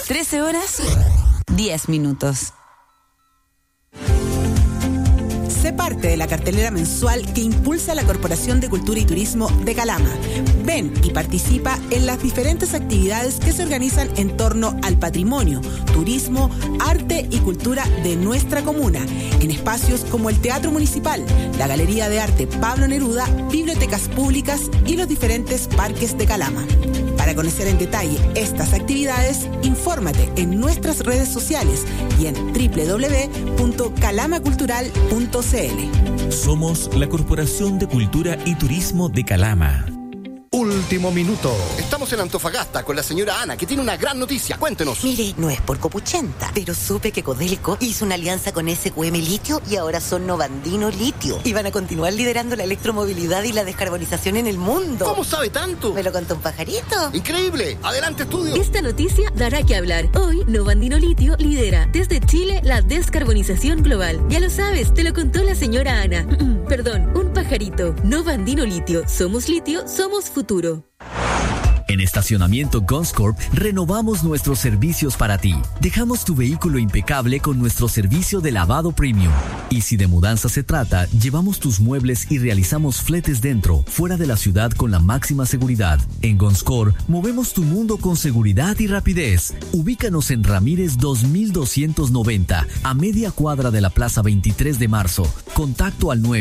13 horas, 10 minutos. Sé parte de la cartelera mensual que impulsa la Corporación de Cultura y Turismo de Calama. Ven y participa en las diferentes actividades que se organizan en torno al patrimonio, turismo, arte y cultura de nuestra comuna, en espacios como el Teatro Municipal, la Galería de Arte Pablo Neruda, bibliotecas públicas y los diferentes parques de Calama. Para conocer en detalle estas actividades, infórmate en nuestras redes sociales y en www.calamacultural.cl. Somos la Corporación de Cultura y Turismo de Calama. Último minuto. Estamos en Antofagasta con la señora Ana, que tiene una gran noticia. Cuéntenos. Mire, no es por copuchenta, pero supe que Codelco hizo una alianza con SQM Litio y ahora son Novandino Litio. Y van a continuar liderando la electromovilidad y la descarbonización en el mundo. ¿Cómo sabe tanto? Me lo contó un pajarito. ¡Increíble! ¡Adelante, estudio! Esta noticia dará que hablar. Hoy, Novandino Litio lidera desde Chile la descarbonización global. Ya lo sabes, te lo contó la señora Ana. Perdón, un pajarito. Novandino Litio. Somos litio, somos futuro. En Estacionamiento Gonscorp renovamos nuestros servicios para ti. Dejamos tu vehículo impecable con nuestro servicio de lavado premium. Y si de mudanza se trata, llevamos tus muebles y realizamos fletes dentro, fuera de la ciudad con la máxima seguridad. En Gonscorp movemos tu mundo con seguridad y rapidez. Ubícanos en Ramírez 2290, a media cuadra de la Plaza 23 de Marzo. Contacto al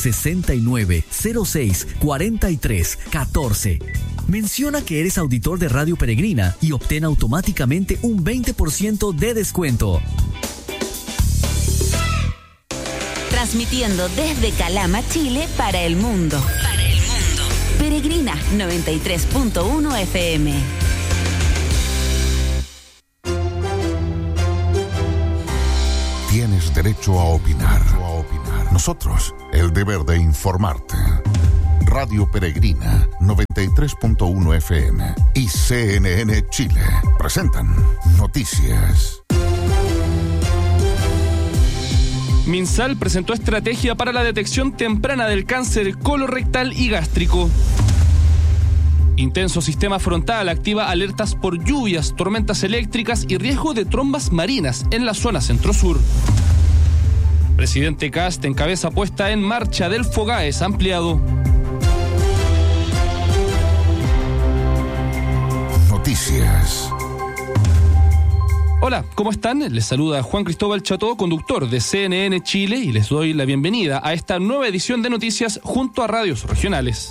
969-06-43-14. Menciona que eres auditor de Radio Peregrina y obtén automáticamente un 20% de descuento. Transmitiendo desde Calama, Chile, para el mundo. Peregrina 93.1 FM. Tienes derecho a opinar. Nosotros, el deber de informarte. Radio Peregrina 93.1 FM y CNN Chile presentan Noticias. MinSal presentó estrategia para la detección temprana del cáncer colorectal y gástrico. Intenso sistema frontal activa alertas por lluvias, tormentas eléctricas y riesgo de trombas marinas en la zona centro-sur. Presidente Kast encabeza puesta en marcha del FOGAES ampliado. Noticias. Hola, ¿cómo están? Les saluda Juan Cristóbal Cható, conductor de CNN Chile, y les doy la bienvenida a esta nueva edición de Noticias junto a radios regionales.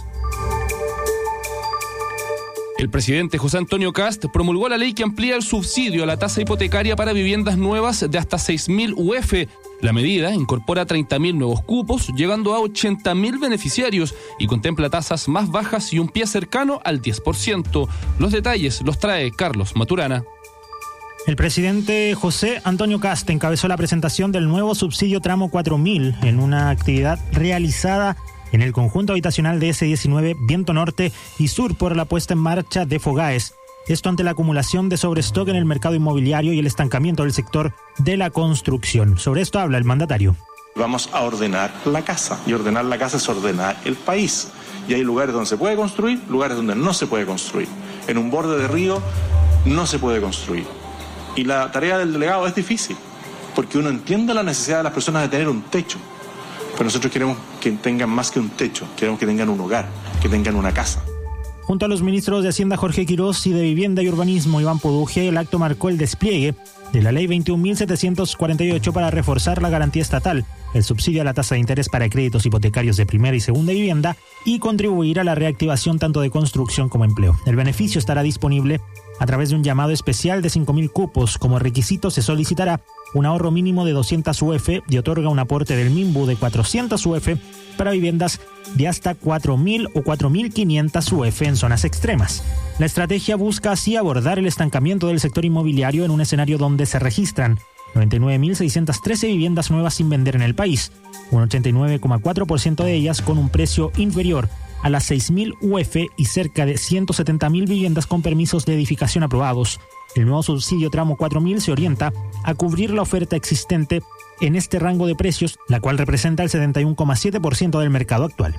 El presidente José Antonio Kast promulgó la ley que amplía el subsidio a la tasa hipotecaria para viviendas nuevas de hasta 6.000 UF. La medida incorpora 30.000 nuevos cupos, llegando a 80.000 beneficiarios y contempla tasas más bajas y un pie cercano al 10%. Los detalles los trae Carlos Maturana. El presidente José Antonio Kast encabezó la presentación del nuevo subsidio tramo 4000 en una actividad realizada en el conjunto habitacional de S19 Viento Norte y Sur por la puesta en marcha de FOGAES. Esto ante la acumulación de sobrestock en el mercado inmobiliario y el estancamiento del sector de la construcción. Sobre esto habla el mandatario. Vamos a ordenar la casa, y ordenar la casa es ordenar el país. Y hay lugares donde se puede construir, lugares donde no se puede construir. En un borde de río no se puede construir. Y la tarea del delegado es difícil, porque uno entiende la necesidad de las personas de tener un techo. Pero nosotros queremos que tengan más que un techo, queremos que tengan un hogar, que tengan una casa. Junto a los ministros de Hacienda Jorge Quirós y de Vivienda y Urbanismo Iván Poduje, el acto marcó el despliegue de la Ley 21.748 para reforzar la garantía estatal, el subsidio a la tasa de interés para créditos hipotecarios de primera y segunda vivienda y contribuir a la reactivación tanto de construcción como empleo. El beneficio estará disponible a través de un llamado especial de 5.000 cupos. Como requisito se solicitará un ahorro mínimo de 200 UF y otorga un aporte del MIMBU de 400 UF para viviendas de hasta 4.000 o 4.500 UF en zonas extremas. La estrategia busca así abordar el estancamiento del sector inmobiliario en un escenario donde se registran 99.613 viviendas nuevas sin vender en el país, un 89,4% de ellas con un precio inferior a las 6.000 UF y cerca de 170.000 viviendas con permisos de edificación aprobados. El nuevo subsidio tramo 4000 se orienta a cubrir la oferta existente en este rango de precios, la cual representa el 71,7% del mercado actual.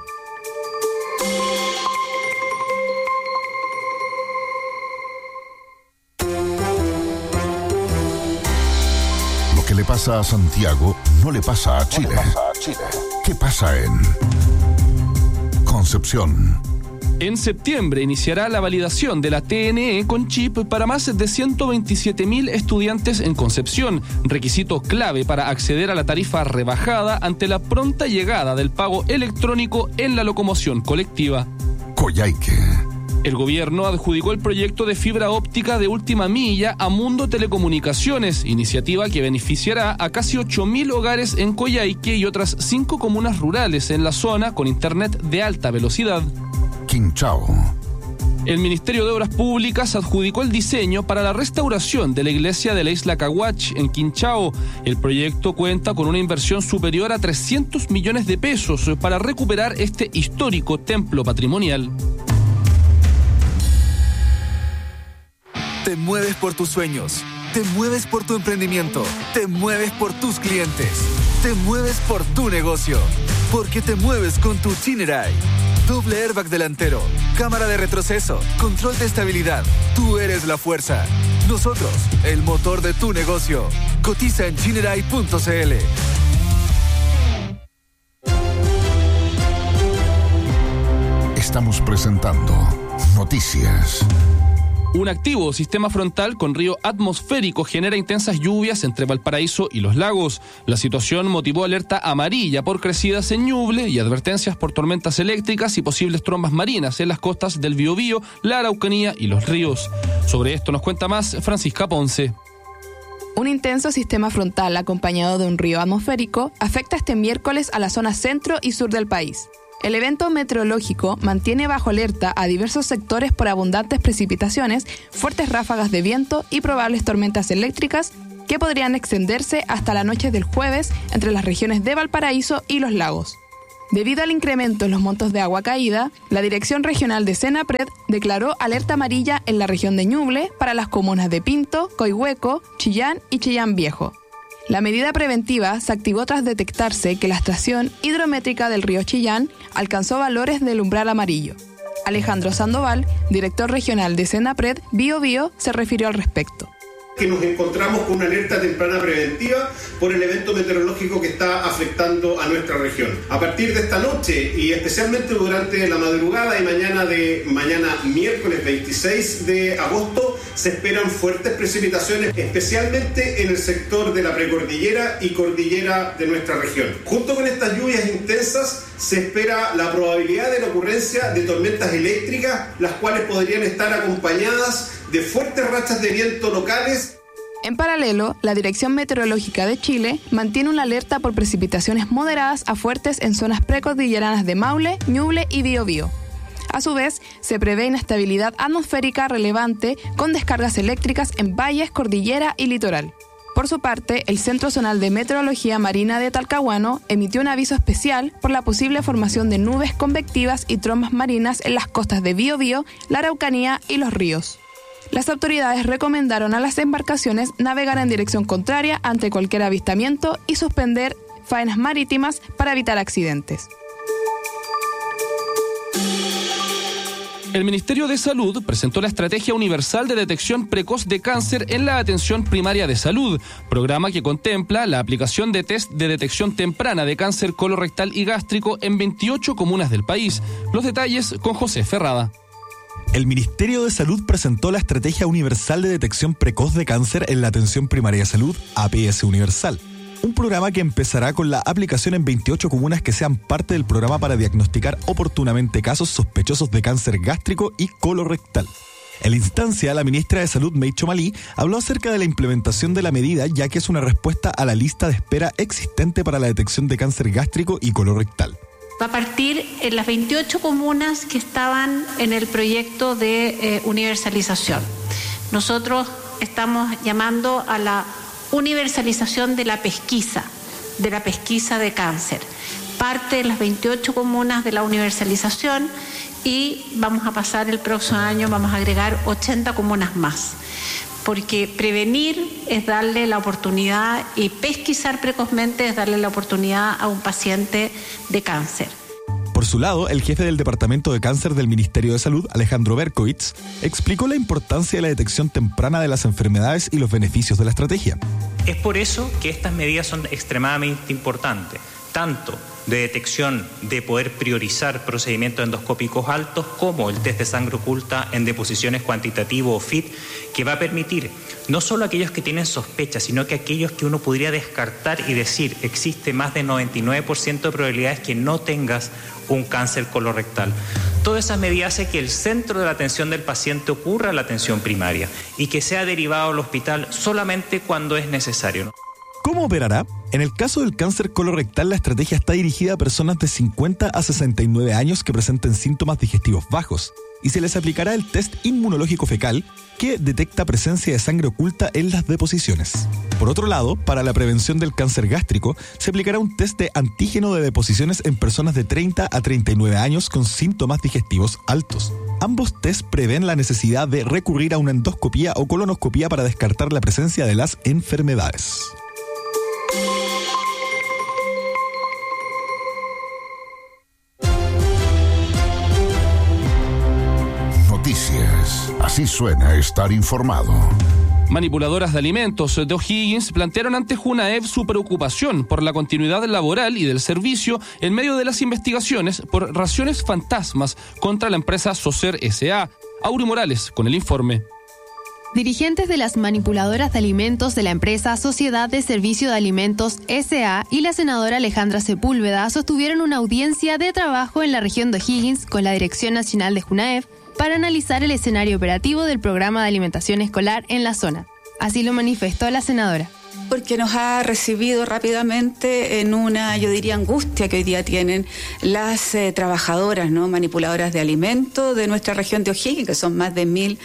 que le pasa a Santiago no le pasa a Chile. ¿Qué pasa en Concepción? En septiembre iniciará la validación de la TNE con chip para más de 127.000 estudiantes en Concepción, requisito clave para acceder a la tarifa rebajada ante la pronta llegada del pago electrónico en la locomoción colectiva. Coyhaique. El gobierno adjudicó el proyecto de fibra óptica de última milla a Mundo Telecomunicaciones, iniciativa que beneficiará a casi 8.000 hogares en Coyhaique y otras 5 comunas rurales en la zona con internet de alta velocidad. Quinchao. El Ministerio de Obras Públicas adjudicó el diseño para la restauración de la iglesia de la isla Caguach en Quinchao. El proyecto cuenta con una inversión superior a 300 millones de pesos para recuperar este histórico templo patrimonial. Te mueves por tus sueños, te mueves por tu emprendimiento, te mueves por tus clientes, te mueves por tu negocio, porque te mueves con tu Chinerai. Doble airbag delantero, cámara de retroceso, control de estabilidad. Tú eres la fuerza. Nosotros, el motor de tu negocio. Cotiza en chinerai.cl. Estamos presentando Noticias. Un activo sistema frontal con río atmosférico genera intensas lluvias entre Valparaíso y Los Lagos. La situación motivó alerta amarilla por crecidas en Ñuble y advertencias por tormentas eléctricas y posibles trombas marinas en las costas del Biobío, la Araucanía y Los Ríos. Sobre esto nos cuenta más Francisca Ponce. Un intenso sistema frontal acompañado de un río atmosférico afecta este miércoles a la zona centro y sur del país. El evento meteorológico mantiene bajo alerta a diversos sectores por abundantes precipitaciones, fuertes ráfagas de viento y probables tormentas eléctricas que podrían extenderse hasta la noche del jueves entre las regiones de Valparaíso y Los Lagos. Debido al incremento en los montos de agua caída, la Dirección Regional de Senapred declaró alerta amarilla en la región de Ñuble para las comunas de Pinto, Coihueco, Chillán y Chillán Viejo. La medida preventiva se activó tras detectarse que la estación hidrométrica del río Chillán alcanzó valores del umbral amarillo. Alejandro Sandoval, director regional de Senapred Biobío, se refirió al respecto. Que nos encontramos con una alerta temprana preventiva por el evento meteorológico que está afectando a nuestra región. A partir de esta noche y especialmente durante la madrugada y mañana miércoles 26 de agosto se esperan fuertes precipitaciones, especialmente en el sector de la precordillera y cordillera de nuestra región. Junto con estas lluvias intensas se espera la probabilidad de la ocurrencia de tormentas eléctricas, las cuales podrían estar acompañadas de fuertes rachas de viento locales. En paralelo, la Dirección Meteorológica de Chile mantiene una alerta por precipitaciones moderadas a fuertes en zonas precordilleranas de Maule, Ñuble y Biobío. A su vez, se prevé inestabilidad atmosférica relevante con descargas eléctricas en valles, cordillera y litoral. Por su parte, el Centro Zonal de Meteorología Marina de Talcahuano emitió un aviso especial por la posible formación de nubes convectivas y trombas marinas en las costas de Biobío, la Araucanía y Los Ríos. Las autoridades recomendaron a las embarcaciones navegar en dirección contraria ante cualquier avistamiento y suspender faenas marítimas para evitar accidentes. El Ministerio de Salud presentó la Estrategia Universal de Detección Precoz de Cáncer en la Atención Primaria de Salud, programa que contempla la aplicación de test de detección temprana de cáncer colorectal y gástrico en 28 comunas del país. Los detalles con José Ferrada. El Ministerio de Salud presentó la Estrategia Universal de Detección Precoz de Cáncer en la Atención Primaria de Salud, APS Universal. Un programa que empezará con la aplicación en 28 comunas que sean parte del programa para diagnosticar oportunamente casos sospechosos de cáncer gástrico y colorectal. En la instancia, la ministra de Salud, Meicho Malí, habló acerca de la implementación de la medida, ya que es una respuesta a la lista de espera existente para la detección de cáncer gástrico y colorectal. Va a partir en las 28 comunas que estaban en el proyecto de universalización. Nosotros estamos llamando a la universalización de la pesquisa de cáncer. Parte de las 28 comunas de la universalización y vamos a pasar el próximo año, vamos a agregar 80 comunas más. Porque prevenir es darle la oportunidad y pesquisar precozmente es darle la oportunidad a un paciente de cáncer. Por su lado, el jefe del Departamento de Cáncer del Ministerio de Salud, Alejandro Berkowitz, explicó la importancia de la detección temprana de las enfermedades y los beneficios de la estrategia. Es por eso que estas medidas son extremadamente importantes, tanto de detección, de poder priorizar procedimientos endoscópicos altos, como el test de sangre oculta en deposiciones cuantitativo o FIT, que va a permitir no solo aquellos que tienen sospechas, sino que aquellos que uno podría descartar y decir existe más de 99% de probabilidades que no tengas un cáncer colorectal. Todas esas medidas hacen que el centro de la atención del paciente ocurra en la atención primaria y que sea derivado al hospital solamente cuando es necesario. ¿Cómo operará? En el caso del cáncer colorectal, la estrategia está dirigida a personas de 50 a 69 años que presenten síntomas digestivos bajos y se les aplicará el test inmunológico fecal que detecta presencia de sangre oculta en las deposiciones. Por otro lado, para la prevención del cáncer gástrico, se aplicará un test de antígeno de deposiciones en personas de 30 a 39 años con síntomas digestivos altos. Ambos test prevén la necesidad de recurrir a una endoscopía o colonoscopía para descartar la presencia de las enfermedades. Noticias. Así suena estar informado. Manipuladoras de alimentos de O'Higgins plantearon ante Junaev su preocupación por la continuidad laboral y del servicio en medio de las investigaciones por raciones fantasmas contra la empresa Socer S.A. Auri Morales con el informe. Dirigentes de las manipuladoras de alimentos de la empresa Sociedad de Servicio de Alimentos S.A. y la senadora Alejandra Sepúlveda sostuvieron una audiencia de trabajo en la región de O'Higgins con la Dirección Nacional de Junaev para analizar el escenario operativo del programa de alimentación escolar en la zona. Así lo manifestó la senadora. Porque nos ha recibido rápidamente en una, yo diría, angustia que hoy día tienen las trabajadoras, ¿no?, manipuladoras de alimentos de nuestra región de O'Higgins, que son más de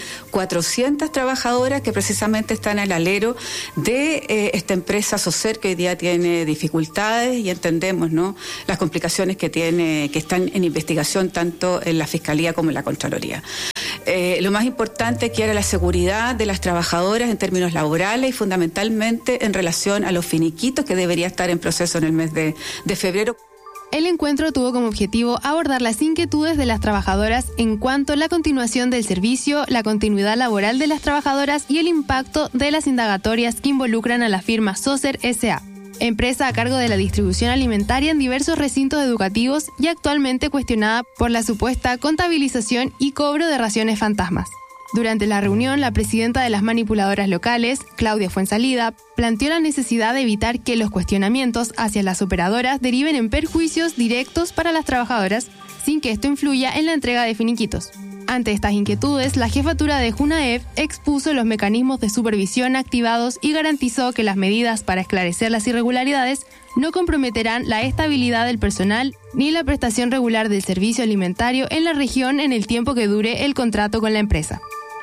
1.400 trabajadoras que precisamente están al alero de esta empresa Socer, que hoy día tiene dificultades y entendemos, ¿no?, las complicaciones que tiene, que están en investigación tanto en la Fiscalía como en la Contraloría. Lo más importante que era la seguridad de las trabajadoras en términos laborales y fundamentalmente en relación a los finiquitos que debería estar en proceso en el mes de febrero. El encuentro tuvo como objetivo abordar las inquietudes de las trabajadoras en cuanto a la continuación del servicio, la continuidad laboral de las trabajadoras y el impacto de las indagatorias que involucran a la firma Socer S.A., empresa a cargo de la distribución alimentaria en diversos recintos educativos y actualmente cuestionada por la supuesta contabilización y cobro de raciones fantasmas. Durante la reunión, la presidenta de las manipuladoras locales, Claudia Fuensalida, planteó la necesidad de evitar que los cuestionamientos hacia las operadoras deriven en perjuicios directos para las trabajadoras, sin que esto influya en la entrega de finiquitos. Ante estas inquietudes, la jefatura de Junaev expuso los mecanismos de supervisión activados y garantizó que las medidas para esclarecer las irregularidades no comprometerán la estabilidad del personal ni la prestación regular del servicio alimentario en la región en el tiempo que dure el contrato con la empresa.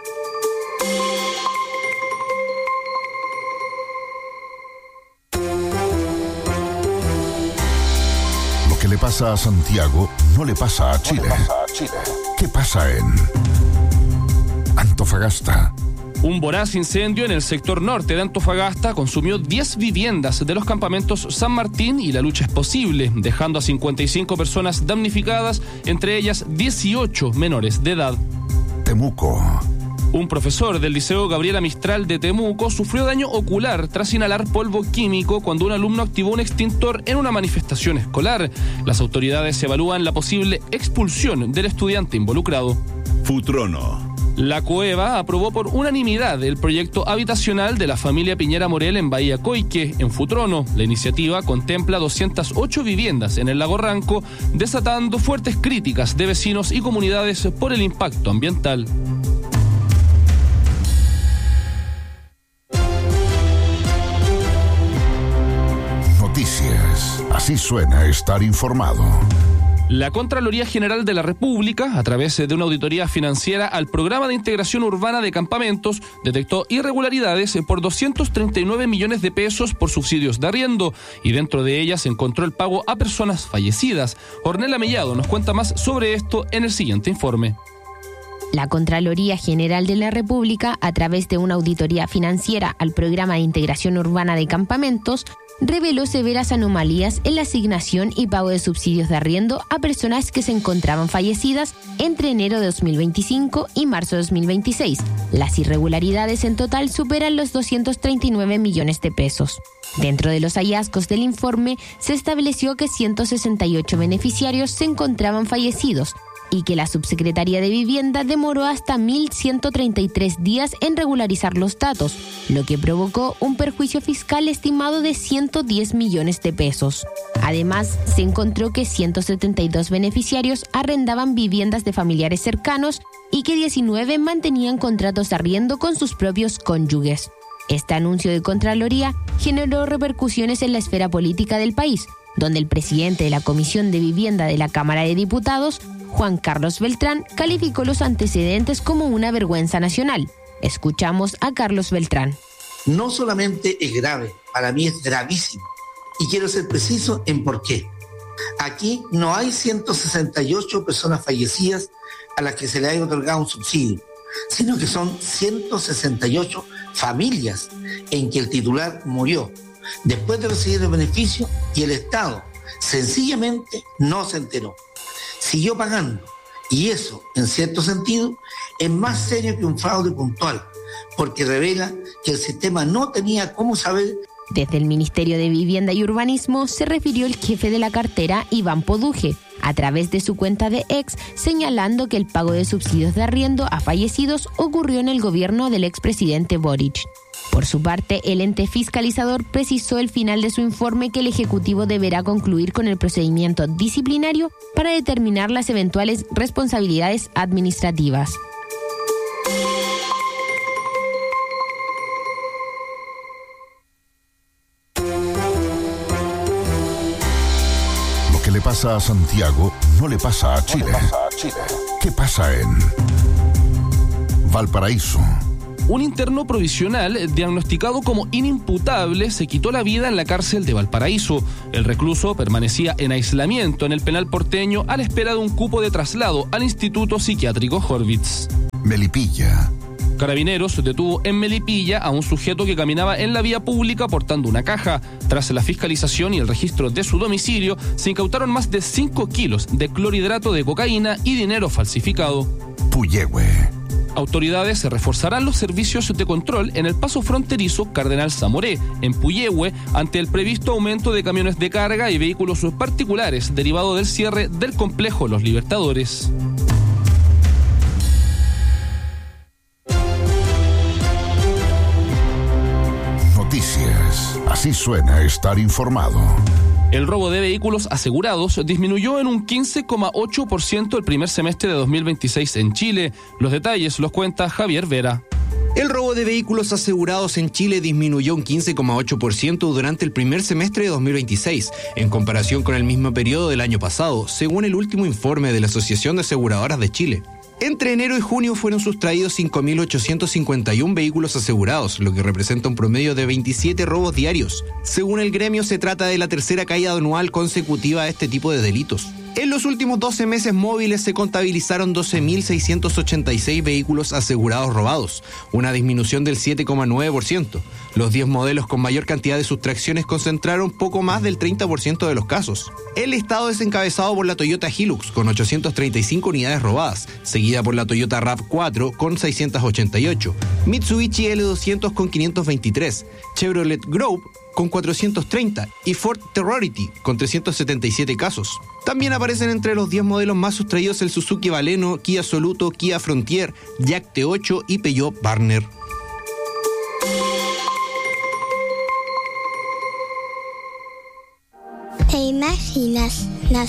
Lo que le pasa a Santiago no le pasa a Chile. ¿Qué pasa en Antofagasta? Un voraz incendio en el sector norte de Antofagasta consumió 10 viviendas de los campamentos San Martín y La Lucha es Posible, dejando a 55 personas damnificadas, entre ellas 18 menores de edad. Temuco. Un profesor del Liceo Gabriela Mistral de Temuco sufrió daño ocular tras inhalar polvo químico cuando un alumno activó un extintor en una manifestación escolar. Las autoridades evalúan la posible expulsión del estudiante involucrado. Futrono. La Cueva aprobó por unanimidad el proyecto habitacional de la familia Piñera Morel en Bahía Coique, en Futrono. La iniciativa contempla 208 viviendas en el lago Ranco, desatando fuertes críticas de vecinos y comunidades por el impacto ambiental. Noticias. Así suena estar informado. La Contraloría General de la República, a través de una auditoría financiera al Programa de Integración Urbana de Campamentos, detectó irregularidades por 239 millones de pesos por subsidios de arriendo, y dentro de ellas encontró el pago a personas fallecidas. Ornella Mellado nos cuenta más sobre esto en el siguiente informe. La Contraloría General de la República, a través de una auditoría financiera al Programa de Integración Urbana de Campamentos, reveló severas anomalías en la asignación y pago de subsidios de arriendo a personas que se encontraban fallecidas entre enero de 2025 y marzo de 2026. Las irregularidades en total superan los 239 millones de pesos. Dentro de los hallazgos del informe, se estableció que 168 beneficiarios se encontraban fallecidos y que la Subsecretaría de Vivienda demoró hasta 1.133 días en regularizar los datos, lo que provocó un perjuicio fiscal estimado de 110 millones de pesos. Además, se encontró que 172 beneficiarios arrendaban viviendas de familiares cercanos y que 19 mantenían contratos de arriendo con sus propios cónyuges. Este anuncio de Contraloría generó repercusiones en la esfera política del país, donde el presidente de la Comisión de Vivienda de la Cámara de Diputados, Juan Carlos Beltrán, calificó los antecedentes como una vergüenza nacional. Escuchamos a Carlos Beltrán. No solamente es grave, para mí es gravísimo. Y quiero ser preciso en por qué. Aquí no hay 168 personas fallecidas a las que se le haya otorgado un subsidio, sino que son 168 familias en que el titular murió después de recibir el beneficio y el Estado sencillamente no se enteró. Siguió pagando, y eso, en cierto sentido, es más serio que un fraude puntual, porque revela que el sistema no tenía cómo saber. Desde el Ministerio de Vivienda y Urbanismo se refirió el jefe de la cartera, Iván Poduje, a través de su cuenta de X, señalando que el pago de subsidios de arriendo a fallecidos ocurrió en el gobierno del expresidente Boric. Por su parte, el ente fiscalizador precisó al final de su informe que el Ejecutivo deberá concluir con el procedimiento disciplinario para determinar las eventuales responsabilidades administrativas. Lo que le pasa a Santiago no le pasa a Chile. ¿Qué pasa en Valparaíso? Un interno provisional diagnosticado como inimputable se quitó la vida en la cárcel de Valparaíso. El recluso permanecía en aislamiento en el penal porteño a la espera de un cupo de traslado al Instituto Psiquiátrico Horvitz. Melipilla. Carabineros detuvo en Melipilla a un sujeto que caminaba en la vía pública portando una caja. Tras la fiscalización y el registro de su domicilio, se incautaron más de 5 kilos de clorhidrato de cocaína y dinero falsificado. Puyehue. Autoridades reforzarán los servicios de control en el paso fronterizo Cardenal Zamoré, en Puyehue, ante el previsto aumento de camiones de carga y vehículos particulares derivado del cierre del complejo Los Libertadores. Noticias. Así suena estar informado. El robo de vehículos asegurados disminuyó en un 15,8% el primer semestre de 2026 en Chile. Los detalles los cuenta Javier Vera. El robo de vehículos asegurados en Chile disminuyó un 15,8% durante el primer semestre de 2026, en comparación con el mismo periodo del año pasado, según el último informe de la Asociación de Aseguradoras de Chile. Entre enero y junio fueron sustraídos 5.851 vehículos asegurados, lo que representa un promedio de 27 robos diarios. Según el gremio, se trata de la tercera caída anual consecutiva a este tipo de delitos. En los últimos 12 meses móviles se contabilizaron 12.686 vehículos asegurados robados, una disminución del 7,9%. Los 10 modelos con mayor cantidad de sustracciones concentraron poco más del 30% de los casos. El listado es encabezado por la Toyota Hilux con 835 unidades robadas, seguida por la Toyota RAV4 con 688, Mitsubishi L200 con 523, Chevrolet Grove con 430 y Ford Terrority con 377 casos. También aparecen entre los 10 modelos más sustraídos el Suzuki Baleno, Kia Soluto, Kia Frontier, Jack T8 y Peugeot Partner. ¿Te imaginas nacer